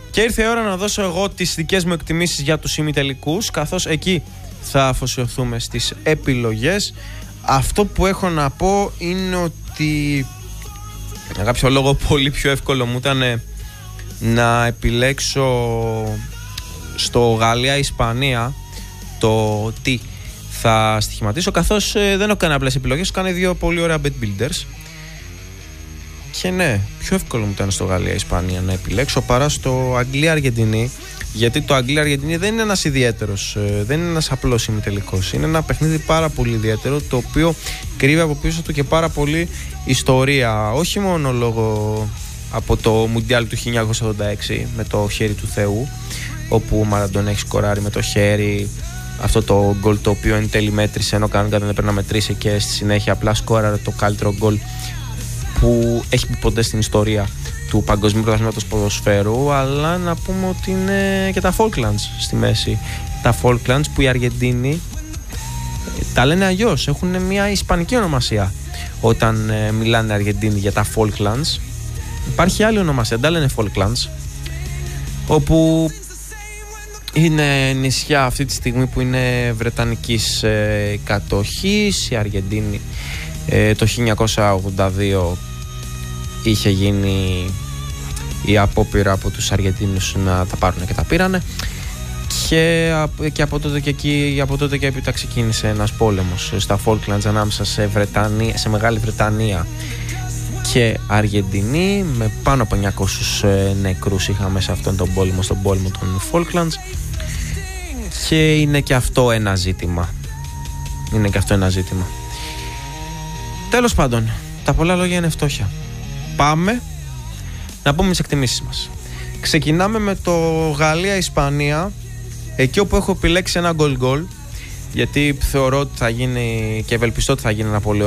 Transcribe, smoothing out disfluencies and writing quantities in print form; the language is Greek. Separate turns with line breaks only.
Και ήρθε η ώρα να δώσω εγώ τις δικές μου εκτιμήσεις για τους ημιτελικούς, καθώς εκεί θα αφοσιωθούμε στις επιλογές. Αυτό που έχω να πω είναι ότι για κάποιο λόγο πολύ πιο εύκολο μου ήταν να επιλέξω στο Γαλλία-Ισπανία το τι θα στοιχηματίσω, καθώς δεν έχω κάνει απλές επιλογές, έχω κάνει δύο πολύ ωραία bet builders. Και ναι, πιο εύκολο μου ήταν στο Γαλλία-Ισπανία να επιλέξω παρά στο Αγγλία-Αργεντινή, γιατί το Αγγλία-Αργεντινή δεν είναι ένας ιδιαίτερος, δεν είναι ένας απλός ημιτελικός. Είναι ένα παιχνίδι πάρα πολύ ιδιαίτερο, το οποίο κρύβει από πίσω του και πάρα πολύ ιστορία. Όχι μόνο λόγω από το Μουντιάλ του 1986 με το χέρι του Θεού, όπου ο Μαραντόνα έχει σκοράρει με το χέρι αυτό το γκολ, το οποίο εν τέλει μέτρησε, ενώ κανονικά δεν έπρεπε να μετρήσει, και στη συνέχεια απλά σκόραρε το καλύτερο γκολ που έχει πει ποτέ στην ιστορία του Παγκοσμίου Πρωταθλήματος Ποδοσφαίρου. Αλλά να πούμε ότι είναι και τα Falklands στη μέση. Τα Falklands που οι Αργεντίνοι τα λένε αλλιώς, έχουν μια ισπανική ονομασία όταν μιλάνε Αργεντίνοι για τα Falklands. Υπάρχει άλλη ονομασία, τα λένε Falklands, όπου είναι νησιά αυτή τη στιγμή που είναι βρετανικής κατοχής. Η Αργεντίνη το 1982 είχε γίνει η απόπειρα από τους Αργεντίνους να τα πάρουν και τα πήρανε, και από τότε και έπειτα ξεκίνησε ένας πόλεμος στα Falklands ανάμεσα σε Μεγάλη Βρετανία και Αργεντινή, με πάνω από 900 νεκρούς είχαμε σε αυτόν τον πόλεμο, στον πόλεμο των Falklands. Και είναι και αυτό ένα ζήτημα. Τέλος πάντων, τα πολλά λόγια είναι φτώχεια. Πάμε να πούμε τις εκτιμήσεις μας. Ξεκινάμε με το Γαλλία-Ισπανία, εκεί όπου έχω επιλέξει ένα γκολ, γιατί θεωρώ ότι θα γίνει και ευελπιστώ ότι θα γίνει ένα πολύ